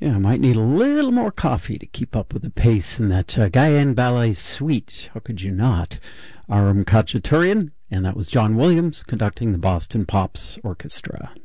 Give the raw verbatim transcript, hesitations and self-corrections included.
Yeah, I might need a little more coffee to keep up with the pace in that uh, Guyane Ballet Suite. How could you not? Aram Khachaturian, and that was John Williams conducting the Boston Pops Orchestra.